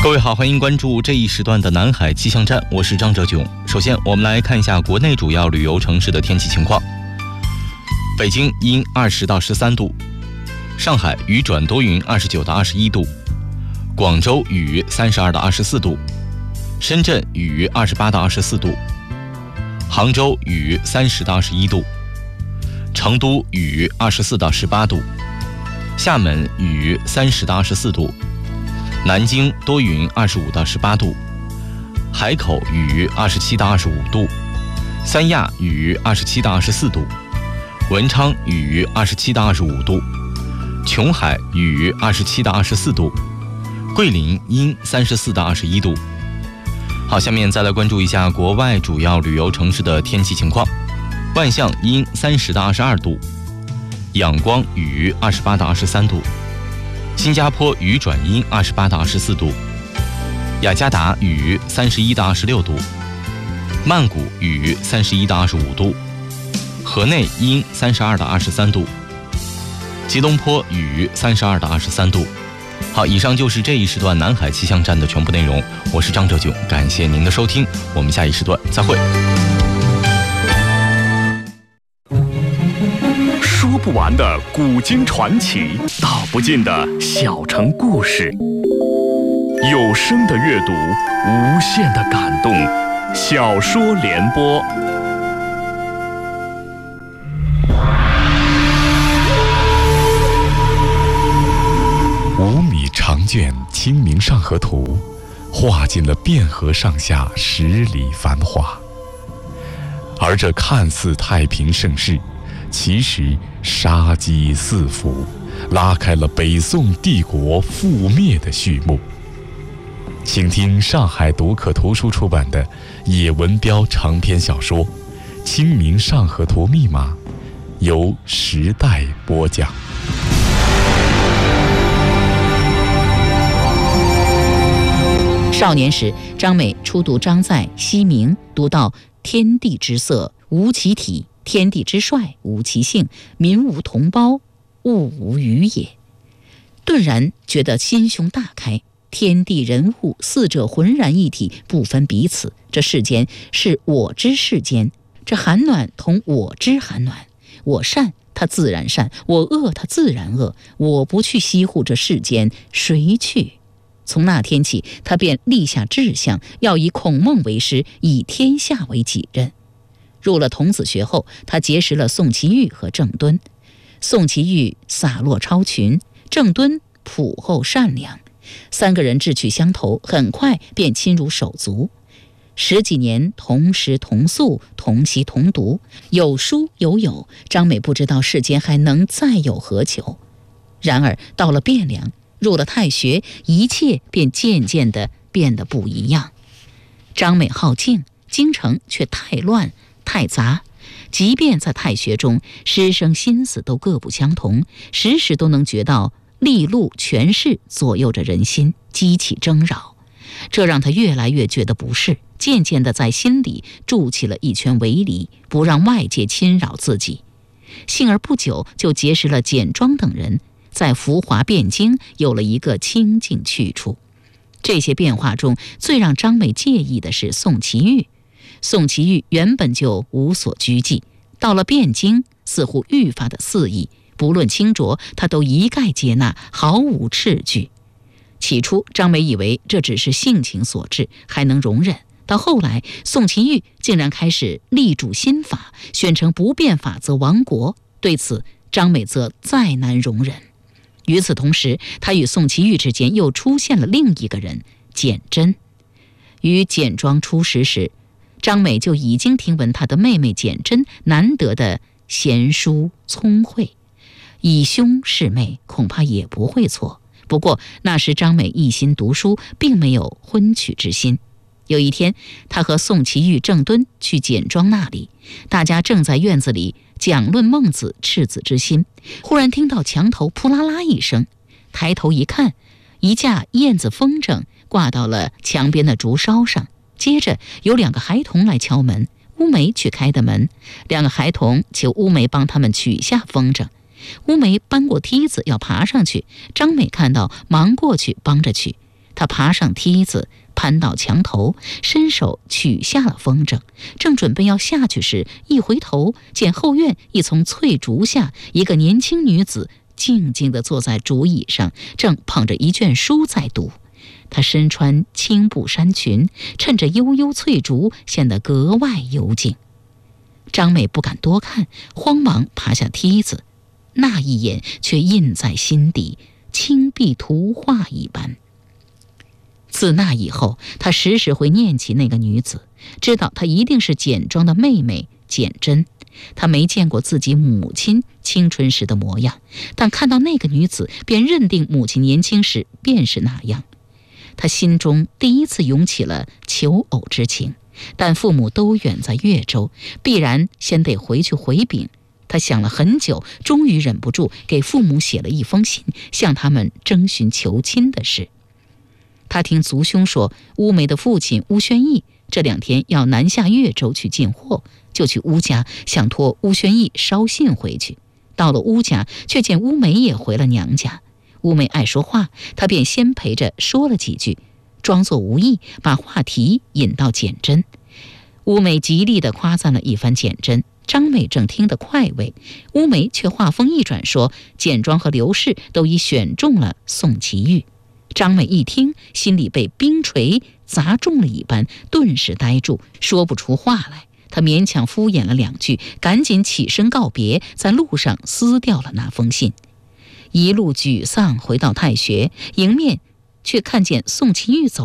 各位好，欢迎关注这一时段的南海气象站，我是张哲炯。首先我们来看一下国内主要旅游城市的天气情况。北京阴20到13度，上海雨转多云29到21度，广州雨32到24度，深圳雨28到24度，杭州雨30到21度，成都雨24到18度，厦门雨30到24度，南京多云25到18度，海口雨27到25度，三亚雨27到24度，文昌雨27到25度，琼海雨27到24度，桂林阴34到21度。好，下面再来关注一下国外主要旅游城市的天气情况。万象阴30到22度，仰光雨28到23度，新加坡雨转阴28到24度，雅加达雨31到26度，曼谷雨31到25度，河内阴32到23度，吉隆坡雨32到23度。好，以上就是这一时段南海气象站的全部内容，我是张哲炯，感谢您的收听，我们下一时段再会。 说不完的古今传奇，道不尽的小城故事，有声的阅读，无限的感动。小说联播。5米长卷《清明上河图》，画尽了汴河上下10里繁华。而这看似太平盛世，其实杀机四伏，拉开了北宋帝国覆灭的序幕。请听上海读客图书出版的叶文标长篇小说《清明上河图密码》，由时代播讲。 少年时，张美初读张载《西明》，读到天地之色，无其体；天地之帅，无其性；民无同胞，物无余也。顿然觉得心胸大开，天地人物四者浑然一体，不分彼此。这世间是我之世间，这寒暖同我之寒暖。我善，他自然善；我恶，他自然恶。我不去西护这世间，谁去？从那天起，他便立下志向，要以孔孟为师，以天下为己任。入了童子学后，他结识了宋祁钰和郑敦。宋祁钰洒落超群，郑敦朴厚善良，三个人志趣相投，很快便亲如手足。10几年同食同宿，同席同读，有书有友，张美不知道世间还能再有何求。然而到了汴梁，入了太学，一切便渐渐地变得不一样。张美好静，京城却太乱太杂，即便在太学中，师生心思都各不相同，时时都能觉到利禄权势左右着人心，激起争扰。这让他越来越觉得不适，渐渐地在心里筑起了一圈围篱，不让外界侵扰自己。幸而不久就结识了简庄等人，在浮华汴京有了一个清静去处。这些变化中，最让张美介意的是宋祁钰。宋祁钰原本就无所拘忌，到了汴京似乎愈发的肆意，不论清浊，他都一概接纳，毫无斥拒。起初张美以为这只是性情所致，还能容忍，到后来宋祁钰竟然开始力主新法，宣称不变法则亡国，对此张美则再难容忍。与此同时，他与宋祁钰之间又出现了另一个人，简真。与简庄初识时，张美就已经听闻他的妹妹简真难得的贤淑聪慧，以兄示妹恐怕也不会错。不过那时张美一心读书，并没有婚娶之心。有一天，他和宋祁钰、郑敦去简庄那里，大家正在院子里讲论孟子赤子之心，忽然听到墙头扑啦啦一声，抬头一看，一架燕子风筝挂到了墙边的竹梢上。接着有2个孩童来敲门，乌梅去开的门。2个孩童求乌梅帮他们取下风筝。乌梅搬过梯子要爬上去，张美看到，忙过去帮着取。 他爬上梯子，攀到墙头，伸手取下了风筝，正准备要下去时，一回头见后院一丛翠竹下，一个年轻女子静静地坐在竹椅上，正捧着一卷书在读。她身穿青布衫裙，衬着悠悠翠竹，显得格外幽静。张美不敢多看，慌忙爬下梯子，那一眼却印在心底，青壁图画一般。自那以后，他时时会念起那个女子，知道她一定是简庄的妹妹简真。他没见过自己母亲青春时的模样，但看到那个女子，便认定母亲年轻时便是那样。他心中第一次涌起了求偶之情，但父母都远在越州，必然先得回去回禀。他想了很久，终于忍不住给父母写了一封信，向他们征询求亲的事。他听族兄说，乌梅的父亲乌宣义这2天要南下越州去进货，就去乌家，想托乌宣义捎信回去。到了乌家，却见乌梅也回了娘家。乌梅爱说话，他便先陪着说了几句，装作无意，把话题引到简真。乌梅极力地夸赞了一番简真，张美正听得快慰，乌梅却话锋一转说，简庄和刘氏都已选中了宋祁钰。张美一听，心里被冰锤砸中了一般，顿时呆住，说不出话来。他勉强敷衍了2句，赶紧起身告别，在路上撕掉了那封信。一路沮丧回到太学，迎面却看见宋祁钰走